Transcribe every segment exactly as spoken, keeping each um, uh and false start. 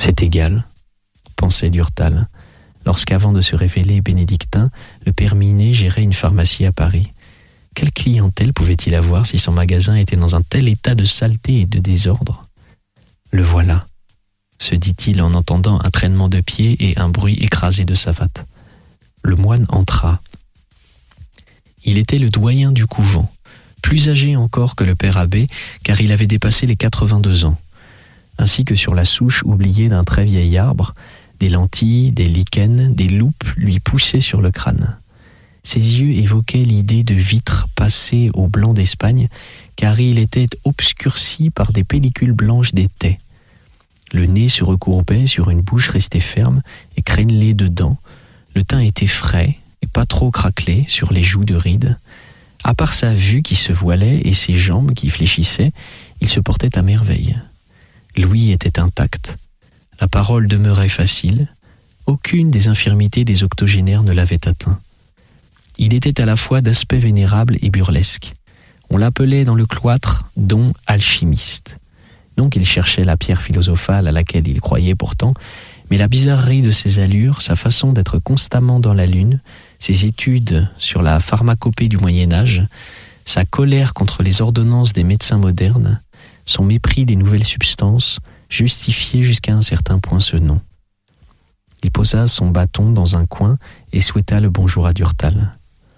C'est égal, pensait Durtal, lorsqu'avant de se révéler bénédictin, le père Minet gérait une pharmacie à Paris. Quelle clientèle pouvait-il avoir si son magasin était dans un tel état de saleté et de désordre ? Le voilà, se dit-il en entendant un traînement de pieds et un bruit écrasé de savates. Le moine entra. Il était le doyen du couvent, plus âgé encore que le père abbé, car il avait dépassé les quatre-vingt-deux ans. Ainsi que sur la souche oubliée d'un très vieil arbre, des lentilles, des lichens, des loupes lui poussaient sur le crâne. Ses yeux évoquaient l'idée de vitres passées au blanc d'Espagne, car il était obscurci par des pellicules blanches d'étai. Le nez se recourbait sur une bouche restée ferme et crénelée de dents. Le teint était frais et pas trop craquelé sur les joues de rides. À part sa vue qui se voilait et ses jambes qui fléchissaient, il se portait à merveille. L'ouïe était intacte. La parole demeurait facile. Aucune des infirmités des octogénaires ne l'avait atteint. Il était à la fois d'aspect vénérable et burlesque. On l'appelait dans le cloître don alchimiste. Non qu'il cherchait la pierre philosophale à laquelle il croyait pourtant, mais la bizarrerie de ses allures, sa façon d'être constamment dans la lune, ses études sur la pharmacopée du Moyen-Âge, sa colère contre les ordonnances des médecins modernes, son mépris des nouvelles substances, justifiaient jusqu'à un certain point ce nom. Il posa son bâton dans un coin et souhaita le bonjour à Durtal.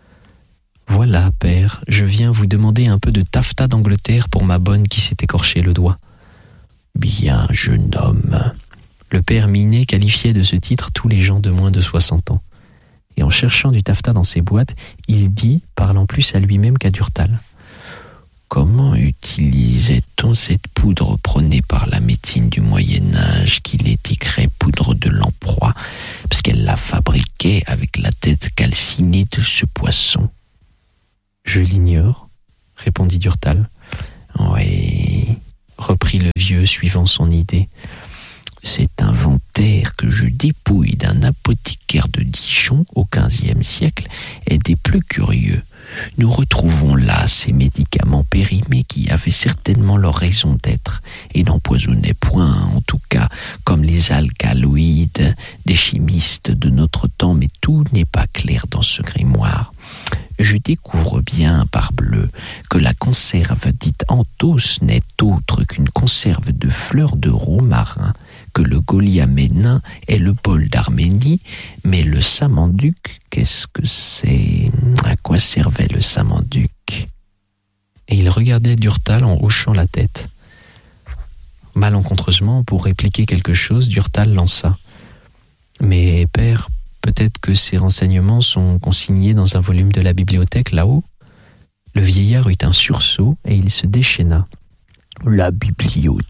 « Voilà, père, je viens vous demander un peu de taffetas d'Angleterre pour ma bonne qui s'est écorché le doigt. »« Bien, jeune homme. » Le père Minet qualifiait de ce titre tous les gens de moins de soixante ans. Et en cherchant du taffetas dans ses boîtes, il dit, parlant plus à lui-même qu'à Durtal, « Comment utilisait-on cette poudre prônée par la médecine du Moyen-Âge qui l'étiquerait poudre de lamproie, parce qu'elle la fabriquait avec la tête calcinée de ce poisson ?» « Je l'ignore, » répondit Durtal. « Oui, » reprit le vieux, suivant son idée. « Cet inventaire que je dépouille d'un apothicaire de Dijon au quinzième siècle est des plus curieux. Nous retrouvons là ces médicaments périmés qui avaient certainement leur raison d'être et n'empoisonnaient point, en tout cas, comme les alcaloïdes des chimistes de notre temps, mais tout n'est pas clair dans ce grimoire. Je découvre bien, parbleu, que la conserve dite Anthos n'est autre qu'une conserve de fleurs de romarin, que le goliaménin est le bol d'Arménie, mais le samanduc, qu'est-ce que c'est ? À quoi servait le samanduc ? Et il regardait Durtal en hochant la tête. Malencontreusement, pour répliquer quelque chose, Durtal lança. « Mais, père, peut-être que ces renseignements sont consignés dans un volume de la bibliothèque là-haut ?» Le vieillard eut un sursaut et il se déchaîna. « La bibliothèque !»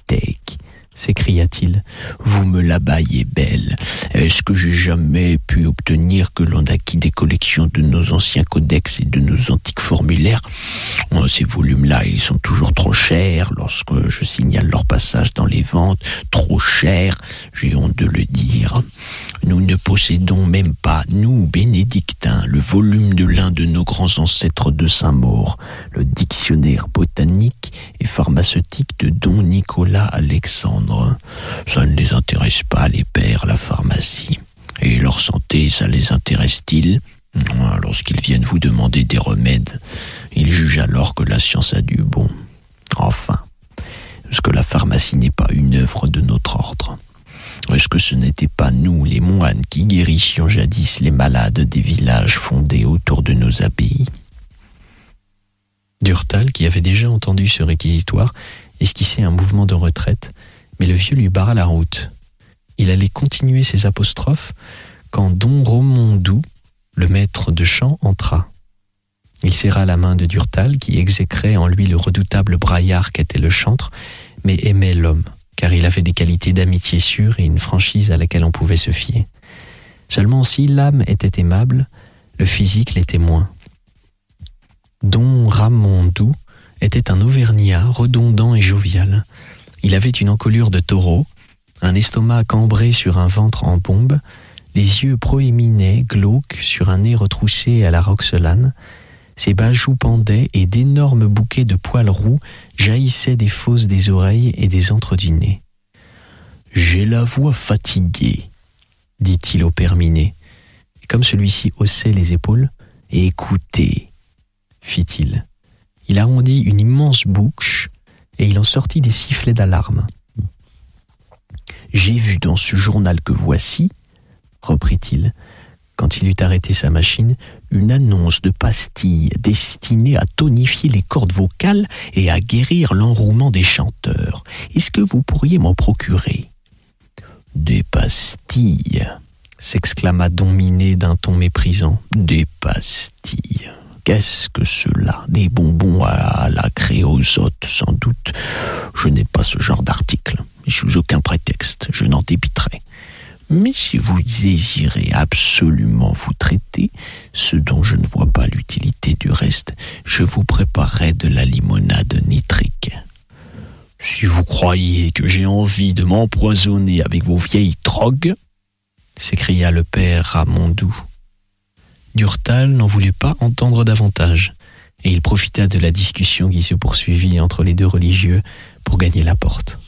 s'écria-t-il. « Vous me la baillez belle. Est-ce que j'ai jamais pu obtenir que l'on acquit des collections de nos anciens codex et de nos antiques formulaires ? Ces volumes-là, ils sont toujours trop chers lorsque je signale leur passage dans les ventes. Trop chers, j'ai honte de le dire. Nous ne possédons même pas, nous, bénédictins, le volume de l'un de nos grands ancêtres de Saint-Maur, le dictionnaire botanique et pharmaceutique de don Nicolas Alexandre. Ça ne les intéresse pas, les pères, la pharmacie. Et leur santé, ça les intéresse-t-il ? Lorsqu'ils viennent vous demander des remèdes, ils jugent alors que la science a du bon. Enfin, est-ce que la pharmacie n'est pas une œuvre de notre ordre ? Est-ce que ce n'était pas nous, les moines, qui guérissions jadis les malades des villages fondés autour de nos abbayes ? Durtal, qui avait déjà entendu ce réquisitoire, esquissait un mouvement de retraite, mais le vieux lui barra la route. Il allait continuer ses apostrophes quand don Romondou, le maître de chant, entra. Il serra la main de Durtal, qui exécrait en lui le redoutable braillard qu'était le chantre, mais aimait l'homme, car il avait des qualités d'amitié sûre et une franchise à laquelle on pouvait se fier. Seulement, si l'âme était aimable, le physique l'était moins. Don Ramondou était un Auvergnat redondant et jovial. Il avait une encolure de taureau, un estomac cambré sur un ventre en bombe, les yeux proéminents, glauques, sur un nez retroussé à la roxelane. Ses bas joues pendaient et d'énormes bouquets de poils roux jaillissaient des fosses des oreilles et des antres du nez. « J'ai la voix fatiguée, dit-il au père Minet. Et comme celui-ci haussait les épaules, écoutez, fit-il. Il arrondit une immense bouche et il en sortit des sifflets d'alarme. J'ai vu dans ce journal que voici, reprit-il, quand il eut arrêté sa machine, une annonce de pastilles destinées à tonifier les cordes vocales et à guérir l'enrouement des chanteurs. Est-ce que vous pourriez m'en procurer ? Des pastilles, s'exclama Don Minet d'un ton méprisant. Des pastilles. Qu'est-ce que cela ? Des bonbons à la créosote, sans doute. Je n'ai pas ce genre d'article, et sous aucun prétexte, je n'en débiterai. Mais si vous désirez absolument vous traiter, ce dont je ne vois pas l'utilité du reste, je vous préparerai de la limonade nitrique. Si vous croyez que j'ai envie de m'empoisonner avec vos vieilles drogues, s'écria le père Ramondou. Durtal n'en voulut pas entendre davantage, et il profita de la discussion qui se poursuivit entre les deux religieux pour gagner la porte.